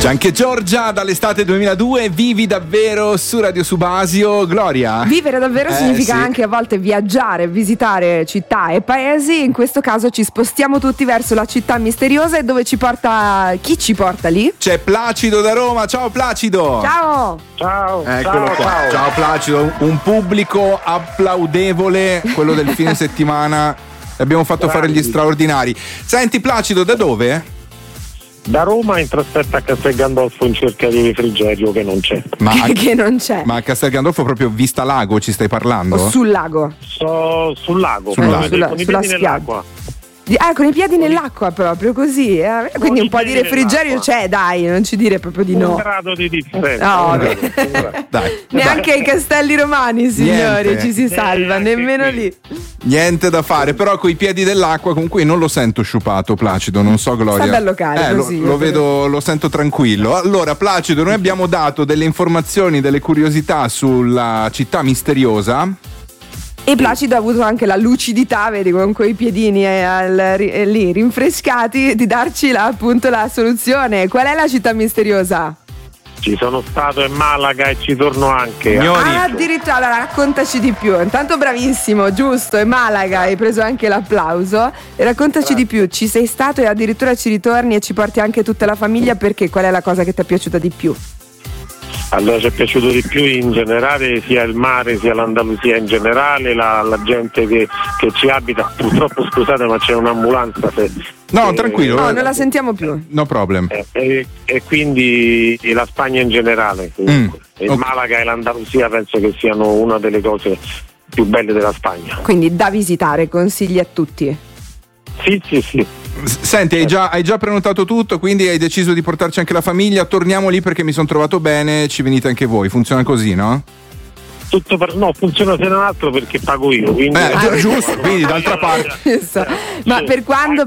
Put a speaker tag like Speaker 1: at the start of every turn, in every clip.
Speaker 1: C'è anche Giorgia dall'estate 2002, vivi davvero su Radio Subasio. Gloria?
Speaker 2: Vivere davvero significa
Speaker 1: sì.
Speaker 2: anche a volte viaggiare, visitare città e paesi. In questo caso ci spostiamo tutti verso la città misteriosa e dove ci porta... Chi ci porta lì?
Speaker 1: C'è Placido da Roma, ciao Placido!
Speaker 2: Ciao!
Speaker 3: Ciao.
Speaker 1: Eccolo qua, ciao Placido, un pubblico applaudevole, quello del fine settimana. Abbiamo fatto fare gli straordinari. Senti Placido, da dove?
Speaker 3: Da Roma in trasferta a Castel Gandolfo in cerca di refrigerio che non c'è.
Speaker 2: Che non c'è.
Speaker 1: Ma a Castel Gandolfo proprio vista lago ci stai parlando?
Speaker 2: O sul lago?
Speaker 3: Sul lago,
Speaker 1: Sul lago.
Speaker 3: con i
Speaker 2: Sulla
Speaker 3: piedi nell'acqua.
Speaker 2: Con i piedi nell'acqua proprio così. Quindi un po' di refrigerio c'è, dai, non ci dire proprio di no.
Speaker 3: Un grado di differenza.
Speaker 2: No,
Speaker 1: Dai.
Speaker 2: neanche ai castelli romani, signori,
Speaker 1: Niente.
Speaker 2: ci si salva, nemmeno lì.
Speaker 1: Niente da fare, però coi piedi dell'acqua comunque non lo sento sciupato Placido, non so Gloria.
Speaker 2: Sta bello carico,
Speaker 1: lo,
Speaker 2: sì,
Speaker 1: lo vedo, lo sento tranquillo. Allora Placido, noi abbiamo dato delle informazioni, delle curiosità sulla città misteriosa.
Speaker 2: E Placido ha avuto anche la lucidità, vedi, con quei piedini lì rinfrescati, di darci appunto la soluzione. Qual è la città misteriosa?
Speaker 3: Ci sono stato in Malaga e ci torno anche.
Speaker 2: Addirittura, allora raccontaci di più. Intanto bravissimo, giusto, è Malaga, hai preso anche l'applauso. E raccontaci di più, ci sei stato e addirittura ci ritorni e ci porti anche tutta la famiglia, perché qual è la cosa che ti è piaciuta di più?
Speaker 3: Allora ci è piaciuto di più in generale sia il mare sia l'Andalusia in generale, la gente che ci abita. Purtroppo scusate ma c'è un'ambulanza.
Speaker 1: No, tranquillo.
Speaker 2: No, non la sentiamo più.
Speaker 1: No problem.
Speaker 3: E quindi la Spagna in generale. Il Malaga e l'Andalusia penso che siano una delle cose più belle della Spagna.
Speaker 2: Quindi da visitare, consigli a tutti.
Speaker 3: Sì.
Speaker 1: Senti, hai già prenotato tutto, quindi hai deciso di portarci anche la famiglia. Torniamo lì perché mi sono trovato bene, ci venite anche voi. Funziona così, no?
Speaker 3: No, funziona se non altro perché pago io. Quindi
Speaker 1: giusto, quindi d'altra parte.
Speaker 2: Ma per quando?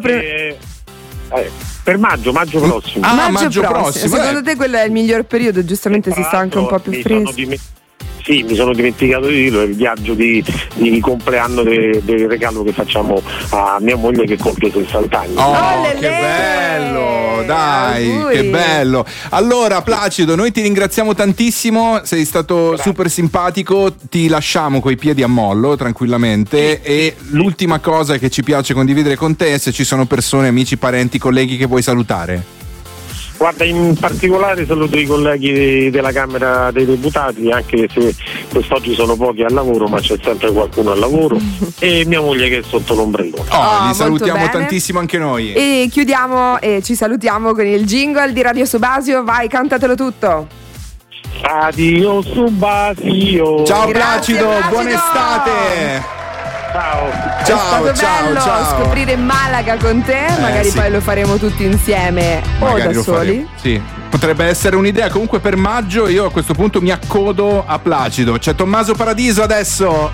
Speaker 3: Per maggio prossimo.
Speaker 1: Maggio prossimo.
Speaker 2: Secondo te quello è il miglior periodo? Giustamente si sta anche un po' più fresco.
Speaker 3: Sì, mi sono dimenticato di dirlo, è il viaggio di compleanno del regalo che facciamo a mia moglie che compie 60 anni.
Speaker 1: Che bello, dai, che bello. Allora Placido, noi ti ringraziamo tantissimo, sei stato super simpatico, ti lasciamo coi piedi a mollo tranquillamente e l'ultima cosa che ci piace condividere con te è se ci sono persone, amici, parenti, colleghi che vuoi salutare.
Speaker 3: Guarda, in particolare saluto i colleghi della Camera dei Deputati, anche se quest'oggi sono pochi al lavoro, ma c'è sempre qualcuno al lavoro, e mia moglie che è sotto l'ombrello.
Speaker 1: Li salutiamo tantissimo anche noi.
Speaker 2: E chiudiamo e ci salutiamo con il jingle di Radio Subasio. Vai, cantatelo tutto.
Speaker 3: Radio Subasio.
Speaker 1: Ciao Placido, buona estate.
Speaker 2: Ciao. È stato bello scoprire Malaga con te, magari poi lo faremo tutti insieme
Speaker 1: magari
Speaker 2: o da soli.
Speaker 1: Sì, potrebbe essere un'idea. Comunque per maggio io a questo punto mi accodo a Placido. C'è Tommaso Paradiso adesso.